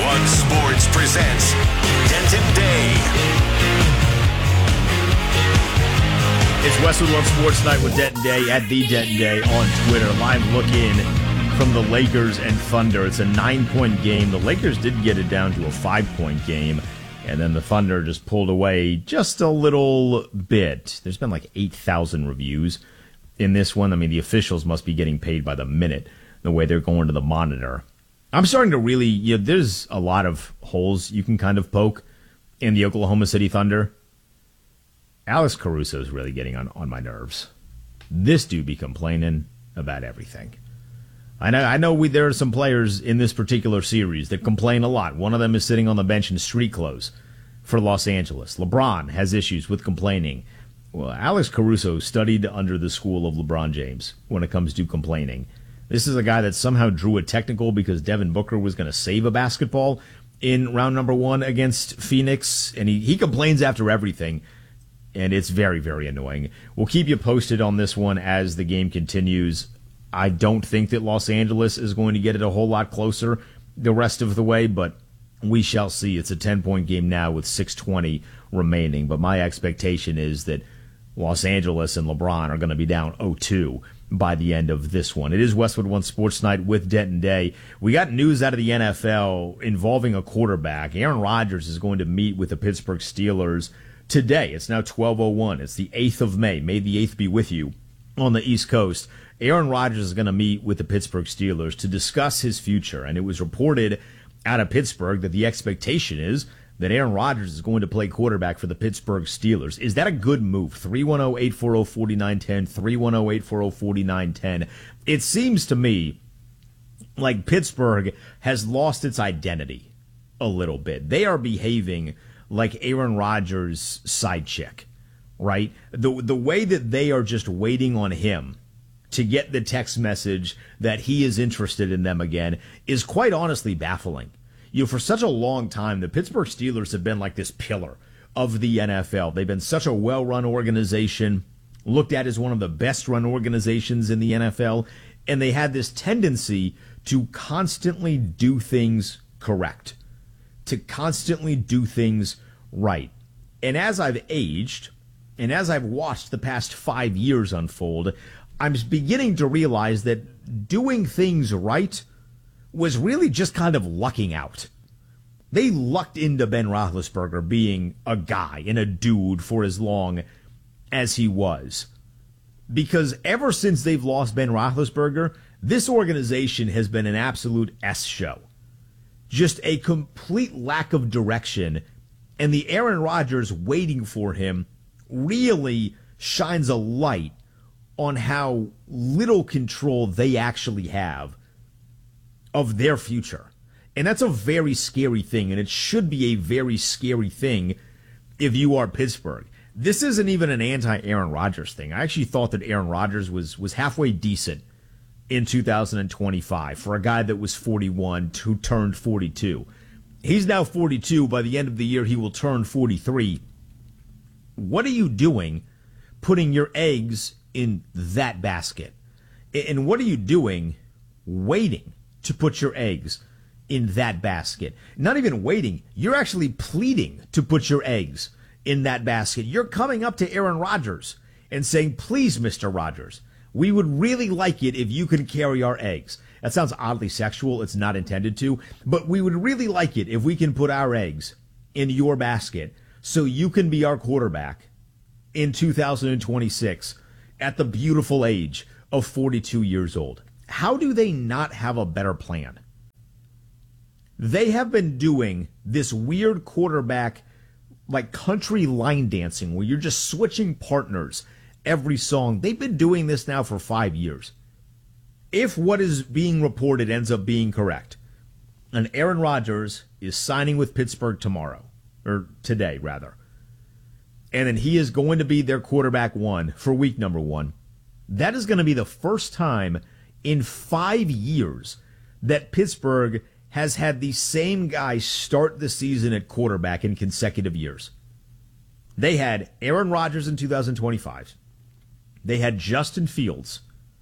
One Sports presents Denton Day. It's Westwood One Sports Night with Denton Day at the Denton Day on Twitter. Live look in from the Lakers and Thunder. It's a 9-point game. The Lakers did get it down to a 5-point game, and then the Thunder just pulled away just a little bit. There's been like 8,000 reviews in this one. I mean, the officials must be getting paid by the minute, the way they're going to the monitor. I'm starting to really, there's a lot of holes you can kind of poke in the Oklahoma City Thunder. Alex Caruso is really getting on my nerves. This dude be complaining about everything. I know there are some players in this particular series that complain a lot. One of them is sitting on the bench in street clothes for Los Angeles. LeBron has issues with complaining. Well, Alex Caruso studied under the school of LeBron James when it comes to complaining. This is a guy that somehow drew a technical because Devin Booker was going to save a basketball in round number 1 against Phoenix, and he complains after everything, and it's very, very annoying. We'll keep you posted on this one as the game continues. I don't think that Los Angeles is going to get it a whole lot closer the rest of the way, but we shall see. It's a 10-point game now with 6:20 remaining, but my expectation is that Los Angeles and LeBron are going to be down 0-2 by the end of this one. It is Westwood One Sports Night with Denton Day. We got news out of the NFL involving a quarterback. Aaron Rodgers is going to meet with the Pittsburgh Steelers today. It's now 12:01. It's the 8th of May. May the 8th be with you on the East Coast. Aaron Rodgers is going to meet with the Pittsburgh Steelers to discuss his future, and it was reported out of Pittsburgh that the expectation is that Aaron Rodgers is going to play quarterback for the Pittsburgh Steelers. Is that a good move? 310-840-4910, 310-840-4910. It seems to me like Pittsburgh has lost its identity a little bit. They are behaving like Aaron Rodgers' side chick, right? The way that they are just waiting on him to get the text message that he is interested in them again is quite honestly baffling. For such a long time, the Pittsburgh Steelers have been like this pillar of the NFL. They've been such a well-run organization, looked at as one of the best-run organizations in the NFL, and they had this tendency to constantly do things correct, to constantly do things right. And as I've aged, and as I've watched the past 5 years unfold, I'm beginning to realize that doing things right was really just kind of lucking out. They lucked into Ben Roethlisberger being a guy and a dude for as long as he was. Because ever since they've lost Ben Roethlisberger, this organization has been an absolute S show. Just a complete lack of direction, and the Aaron Rodgers waiting for him really shines a light on how little control they actually have of their future. And that's a very scary thing, and it should be a very scary thing if you are Pittsburgh. This isn't even an anti-Aaron Rodgers thing. I actually thought that Aaron Rodgers was halfway decent in 2025 for a guy that was 41 who turned 42. He's now 42. By the end of the year, he will turn 43. What are you doing putting your eggs in that basket? And what are you doing waiting to put your eggs in that basket? Not even waiting. You're actually pleading to put your eggs in that basket. You're coming up to Aaron Rodgers and saying, please, Mr. Rodgers, we would really like it if you can carry our eggs. That sounds oddly sexual. It's not intended to. But we would really like it if we can put our eggs in your basket so you can be our quarterback in 2026 at the beautiful age of 42 years old. How do they not have a better plan? They have been doing this weird quarterback, like country line dancing, where you're just switching partners every song. They've been doing this now for 5 years. If what is being reported ends up being correct, and Aaron Rodgers is signing with Pittsburgh tomorrow, or today, rather, and then he is going to be their quarterback 1 for week number 1, that is going to be the first time in 5 years that Pittsburgh has had the same guy start the season at quarterback in consecutive years. They had Aaron Rodgers in 2025. They had Justin Fields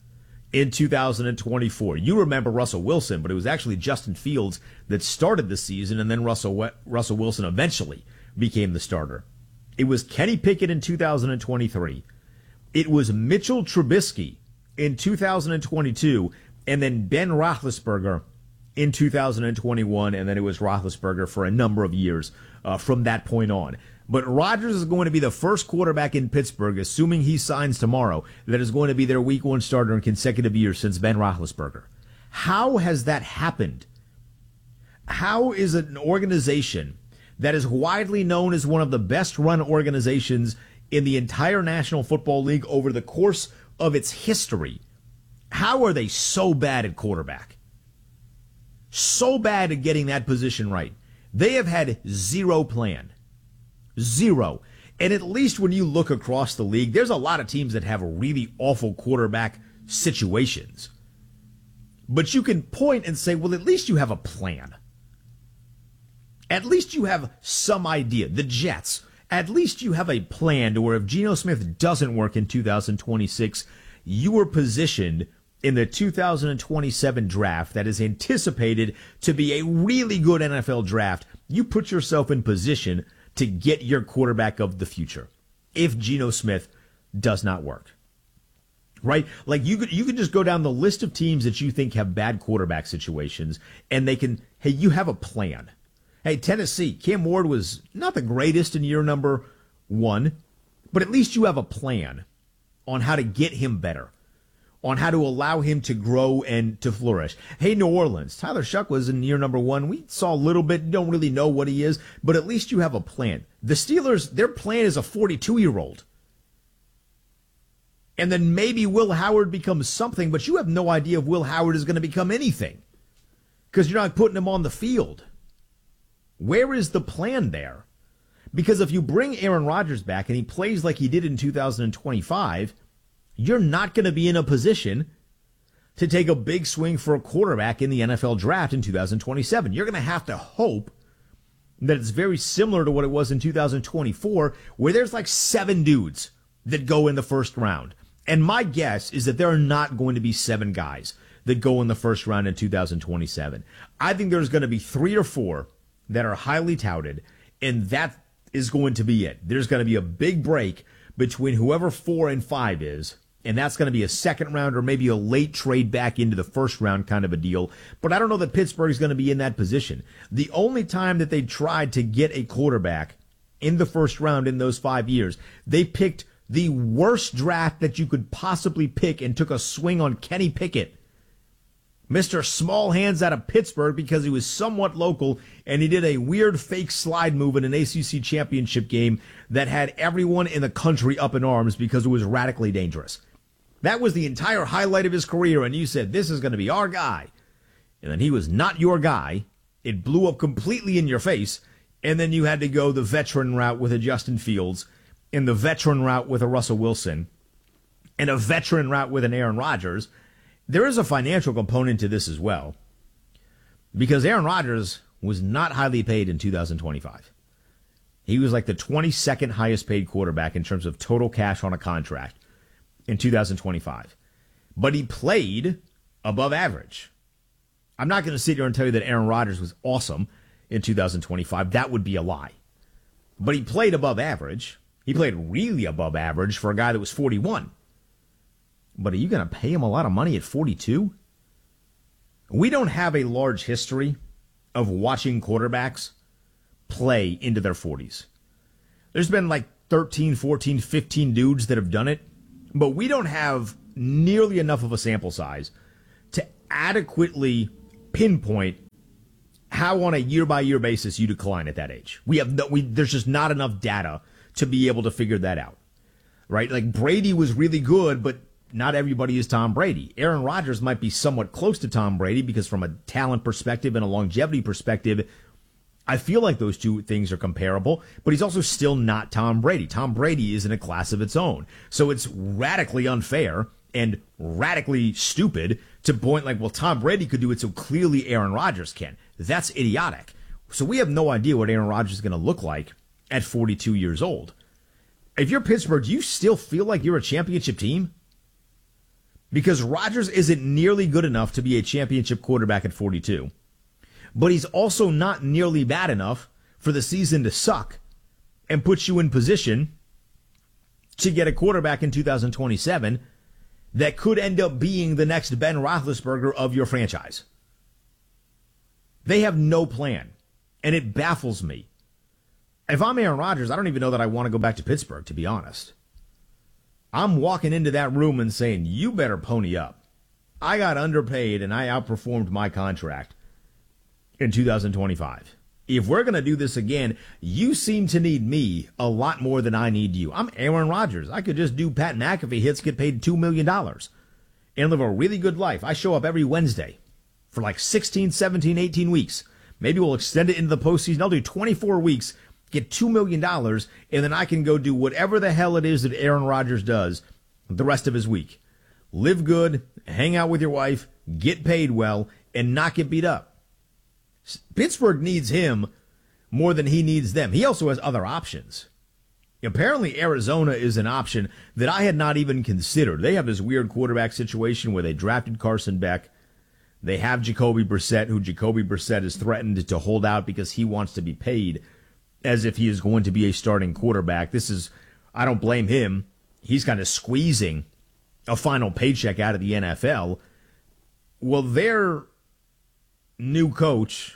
in 2024. You remember Russell Wilson, but it was actually Justin Fields that started the season, and then Russell Wilson eventually became the starter. It was Kenny Pickett in 2023. It was Mitchell Trubisky in 2022, and then Ben Roethlisberger in 2021, and then it was Roethlisberger for a number of years from that point on. But Rodgers is going to be the first quarterback in Pittsburgh, assuming he signs tomorrow, that is going to be their week one starter in consecutive years since Ben Roethlisberger. How has that happened? How is an organization that is widely known as one of the best run organizations in the entire National Football League over the course of its history, how are they so bad at quarterback? So bad at getting that position right. They have had zero plan. Zero. And at least when you look across the league, there's a lot of teams that have really awful quarterback situations. But you can point and say, well, at least you have a plan. At least you have some idea. The Jets, at least you have a plan to where if Geno Smith doesn't work in 2026, you are positioned in the 2027 draft that is anticipated to be a really good NFL draft. You put yourself in position to get your quarterback of the future if Geno Smith does not work. Right? Like you could just go down the list of teams that you think have bad quarterback situations, and hey, you have a plan. Hey, Tennessee, Cam Ward was not the greatest in year number 1, but at least you have a plan on how to get him better, on how to allow him to grow and to flourish. Hey, New Orleans, Tyler Shuck was in year number 1. We saw a little bit, don't really know what he is, but at least you have a plan. The Steelers, their plan is a 42-year-old. And then maybe Will Howard becomes something, but you have no idea if Will Howard is going to become anything because you're not putting him on the field. Where is the plan there? Because if you bring Aaron Rodgers back and he plays like he did in 2025, you're not going to be in a position to take a big swing for a quarterback in the NFL draft in 2027. You're going to have to hope that it's very similar to what it was in 2024, where there's like 7 dudes that go in the first round. And my guess is that there are not going to be 7 guys that go in the first round in 2027. I think there's going to be 3 or 4 that are highly touted, and that is going to be it. There's going to be a big break between whoever 4 and 5 is, and that's going to be a second round or maybe a late trade back into the first round kind of a deal. But I don't know that Pittsburgh is going to be in that position. The only time that they tried to get a quarterback in the first round in those 5 years, they picked the worst draft that you could possibly pick and took a swing on Kenny Pickett, Mr. Small Hands out of Pittsburgh, because he was somewhat local and he did a weird fake slide move in an ACC championship game that had everyone in the country up in arms because it was radically dangerous. That was the entire highlight of his career, and you said, this is going to be our guy. And then he was not your guy. It blew up completely in your face, and then you had to go the veteran route with a Justin Fields, and the veteran route with a Russell Wilson, and a veteran route with an Aaron Rodgers. There is a financial component to this as well, because Aaron Rodgers was not highly paid in 2025. He was like the 22nd highest paid quarterback in terms of total cash on a contract in 2025. But he played above average. I'm not going to sit here and tell you that Aaron Rodgers was awesome in 2025. That would be a lie. But he played above average. He played really above average for a guy that was 41. But are you going to pay him a lot of money at 42? We don't have a large history of watching quarterbacks play into their 40s. There's been like 13, 14, 15 dudes that have done it, but we don't have nearly enough of a sample size to adequately pinpoint how on a year-by-year basis you decline at that age. There's just not enough data to be able to figure that out, right? Like Brady was really good, but not everybody is Tom Brady. Aaron Rodgers might be somewhat close to Tom Brady because from a talent perspective and a longevity perspective, I feel like those two things are comparable, but he's also still not Tom Brady. Tom Brady is in a class of its own. So it's radically unfair and radically stupid to point like, well, Tom Brady could do it, so clearly Aaron Rodgers can. That's idiotic. So we have no idea what Aaron Rodgers is going to look like at 42 years old. If you're Pittsburgh, do you still feel like you're a championship team? because Rodgers isn't nearly good enough to be a championship quarterback at 42, but he's also not nearly bad enough for the season to suck and put you in position to get a quarterback in 2027 that could end up being the next Ben Roethlisberger of your franchise. They have no plan, and it baffles me. If I'm Aaron Rodgers, I don't even know that I want to go back to Pittsburgh, to be honest. I'm walking into that room and saying, you better pony up. I got underpaid and I outperformed my contract in 2025. If we're going to do this again, you seem to need me a lot more than I need you. I'm Aaron Rodgers. I could just do Pat McAfee hits, get paid $2 million, and live a really good life. I show up every Wednesday for like 16, 17, 18 weeks. Maybe we'll extend it into the postseason. I'll do 24 weeks, get $2 million, and then I can go do whatever the hell it is that Aaron Rodgers does the rest of his week. Live good, hang out with your wife, get paid well, and not get beat up. Pittsburgh needs him more than he needs them. He also has other options. Apparently, Arizona is an option that I had not even considered. They have this weird quarterback situation where they drafted Carson Beck. They have Jacoby Brissett, who Jacoby Brissett has threatened to hold out because he wants to be paid as if he is going to be a starting quarterback. I don't blame him. He's kind of squeezing a final paycheck out of the NFL. Well, their new coach,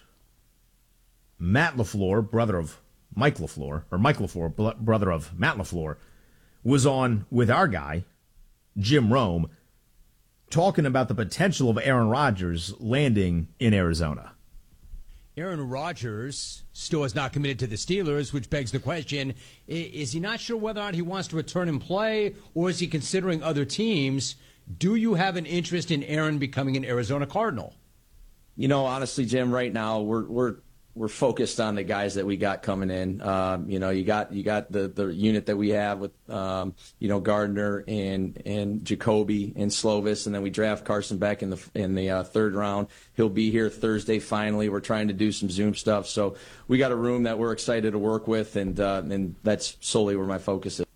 Matt LaFleur, brother of Mike LaFleur, or Mike LaFleur, brother of Matt LaFleur, was on with our guy, Jim Rome, talking about the potential of Aaron Rodgers landing in Arizona. Aaron Rodgers still is not committed to the Steelers, which begs the question, is he not sure whether or not he wants to return and play, or is he considering other teams? Do you have an interest in Aaron becoming an Arizona Cardinal? You know, honestly, Jim, right now we're focused on the guys that we got coming in. You got the unit that we have with Gardner and Jacoby and Slovis, and then we draft Carson Beck in the third round. He'll be here Thursday. Finally, we're trying to do some Zoom stuff, so we got a room that we're excited to work with, and that's solely where my focus is.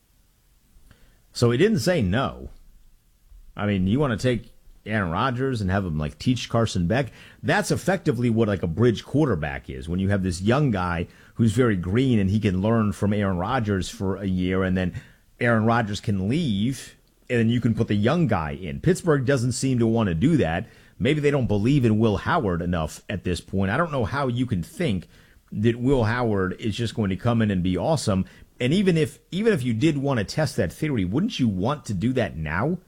So he didn't say no. I mean, you want to take Aaron Rodgers and have him like teach Carson Beck? That's effectively what like a bridge quarterback is. When you have this young guy who's very green and he can learn from Aaron Rodgers for a year, and then Aaron Rodgers can leave and then you can put the young guy in. Pittsburgh doesn't seem to want to do that. Maybe they don't believe in Will Howard enough at this point. I don't know how you can think that Will Howard is just going to come in and be awesome. And even if you did want to test that theory, wouldn't you want to do that now?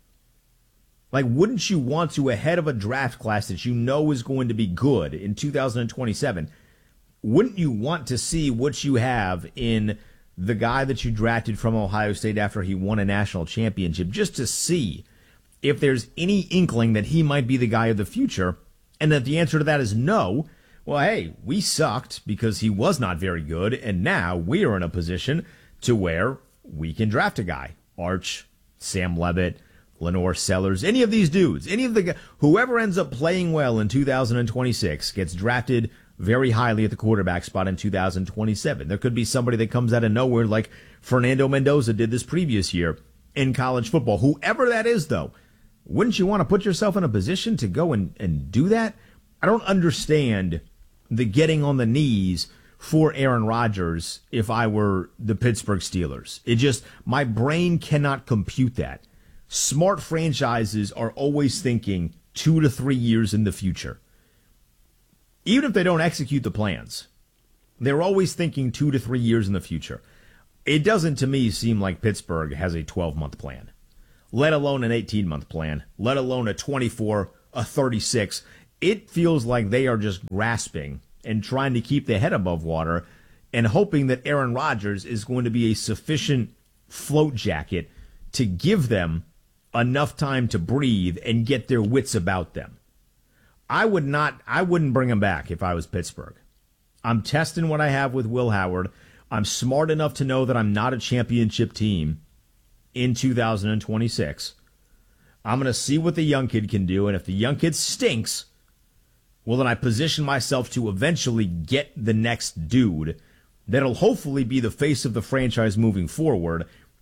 Like, wouldn't you want to, ahead of a draft class that you know is going to be good in 2027, wouldn't you want to see what you have in the guy that you drafted from Ohio State after he won a national championship, just to see if there's any inkling that he might be the guy of the future? And that the answer to that is no. Well, hey, we sucked because he was not very good, and now we are in a position to where we can draft a guy. Arch, Sam Levitt, Lenore Sellers, any of these dudes, whoever ends up playing well in 2026 gets drafted very highly at the quarterback spot in 2027. There could be somebody that comes out of nowhere like Fernando Mendoza did this previous year in college football. Whoever that is, though, wouldn't you want to put yourself in a position to go and do that? I don't understand the getting on the knees for Aaron Rodgers if I were the Pittsburgh Steelers. My brain cannot compute that. Smart franchises are always thinking 2 to 3 years in the future. Even if they don't execute the plans, they're always thinking 2 to 3 years in the future. It doesn't, to me, seem like Pittsburgh has a 12-month plan, let alone an 18-month plan, let alone a 24, a 36. It feels like they are just grasping and trying to keep their head above water and hoping that Aaron Rodgers is going to be a sufficient float jacket to give them enough time to breathe and get their wits about them. I wouldn't bring him back if I was Pittsburgh. I'm testing what I have with Will Howard. I'm smart enough to know that I'm not a championship team in 2026. I'm going to see what the young kid can do, and if the young kid stinks, well, then I position myself to eventually get the next dude that'll hopefully be the face of the franchise moving forward,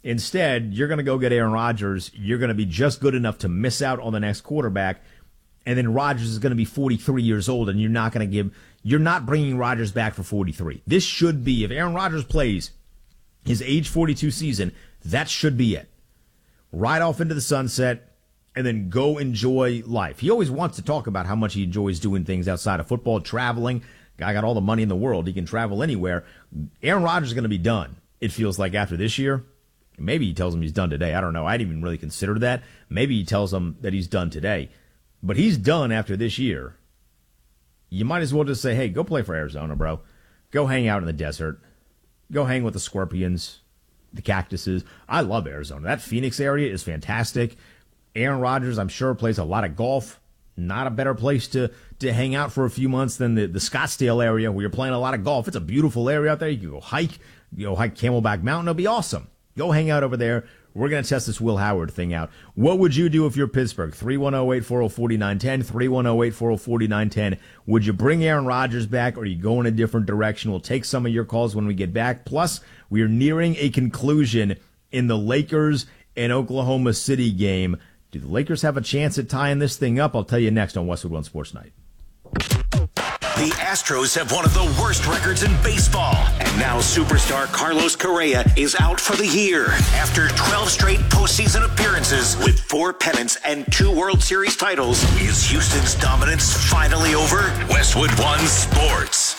Instead, you're going to go get Aaron Rodgers. You're going to be just good enough to miss out on the next quarterback. And then Rodgers is going to be 43 years old, and you're not bringing Rodgers back for 43. This should be, if Aaron Rodgers plays his age 42 season, that should be it. Ride off into the sunset and then go enjoy life. He always wants to talk about how much he enjoys doing things outside of football, traveling. Guy got all the money in the world. He can travel anywhere. Aaron Rodgers is going to be done, it feels like, after this year. Maybe he tells him he's done today. I don't know. I didn't even really consider that. Maybe he tells him that he's done today. But he's done after this year. You might as well just say, hey, go play for Arizona, bro. Go hang out in the desert. Go hang with the scorpions, the cactuses. I love Arizona. That Phoenix area is fantastic. Aaron Rodgers, I'm sure, plays a lot of golf. Not a better place to hang out for a few months than the Scottsdale area where you're playing a lot of golf. It's a beautiful area out there. You can go hike. You go hike Camelback Mountain. It'll be awesome. Go hang out over there. We're going to test this Will Howard thing out. What would you do if you're Pittsburgh? 310-840-4910, 310-840-4910. Would you bring Aaron Rodgers back, or are you going a different direction? We'll take some of your calls when we get back. Plus, we are nearing a conclusion in the Lakers and Oklahoma City game. Do the Lakers have a chance at tying this thing up? I'll tell you next on Westwood One Sports Night. The Astros have one of the worst records in baseball. And now superstar Carlos Correa is out for the year after 12 straight postseason appearances with 4 pennants and 2 World Series titles. Is Houston's dominance finally over? Westwood One Sports.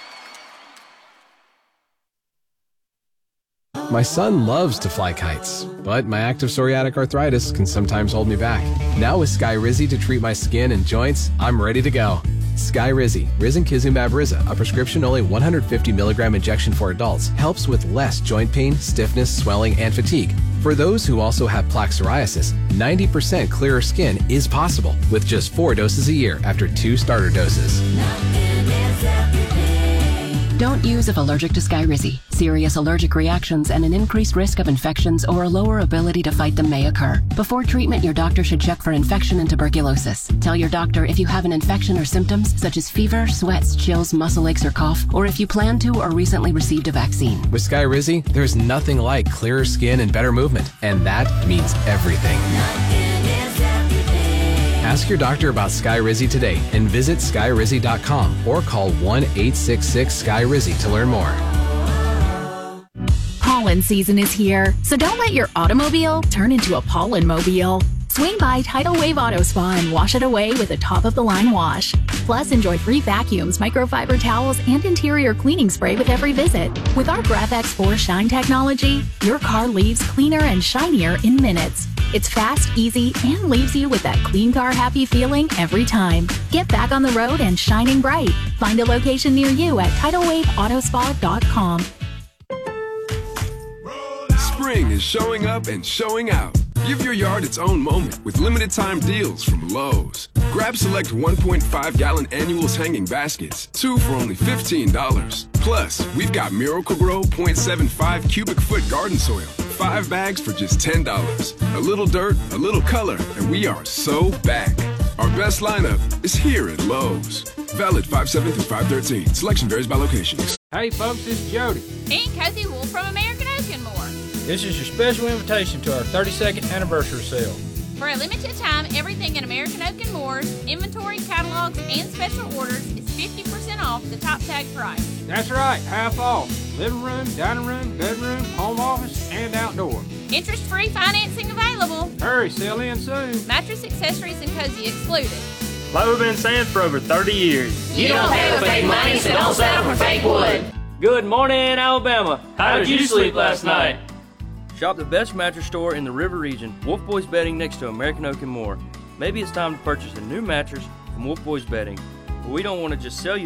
My son loves to fly kites, but my active psoriatic arthritis can sometimes hold me back. Now with Skyrizi to treat my skin and joints, I'm ready to go. Skyrizi, risankizumab Riza, a prescription-only 150 milligram injection for adults, helps with less joint pain, stiffness, swelling, and fatigue. For those who also have plaque psoriasis, 90% clearer skin is possible with just 4 doses a year after 2 starter doses. Don't use if allergic to Skyrizi. Serious allergic reactions and an increased risk of infections or a lower ability to fight them may occur. Before treatment, your doctor should check for infection and tuberculosis. Tell your doctor if you have an infection or symptoms such as fever, sweats, chills, muscle aches, or cough, or if you plan to or recently received a vaccine. With Skyrizi, there's nothing like clearer skin and better movement, and that means everything. Ask your doctor about Skyrizi today and visit Skyrizi.com or call 1-866-SKY-RIZZI to learn more. Pollen season is here, so don't let your automobile turn into a pollen-mobile. Swing by Tidal Wave Auto Spa and wash it away with a top-of-the-line wash. Plus, enjoy free vacuums, microfiber towels, and interior cleaning spray with every visit. With our GraphX4 Shine technology, your car leaves cleaner and shinier in minutes. It's fast, easy, and leaves you with that clean car happy feeling every time. Get back on the road and shining bright. Find a location near you at TidalWaveAutospa.com. Spring is showing up and showing out. Give your yard its own moment with limited time deals from Lowe's. Grab select 1.5-gallon annuals hanging baskets, 2 for only $15. Plus, we've got Miracle-Gro 0.75 cubic foot garden soil, 5 bags for just $10. A little dirt, a little color, and we are so back. Our best lineup is here at Lowe's. Valid 5/7 through 5/13. Selection varies by location. Hey folks, this is Jody. And Cozy Wool from American Oak and More. This is your special invitation to our 32nd anniversary sale. For a limited time, everything in American Oak and Moore's inventory, catalogs, and special orders is 50% off the top tag price. That's right, half off. Living room, dining room, bedroom, home office, and outdoor. Interest-free financing available. Hurry, sell in soon. Mattress, accessories, and cozy excluded. Like we've been saying for over 30 years. You don't pay with fake money, so don't settle for fake wood. Good morning, Alabama. How did you sleep last night? Shop the best mattress store in the River Region, Wolf Boys Bedding next to American Oak and More. Maybe it's time to purchase a new mattress from Wolf Boys Bedding, but we don't want to just sell you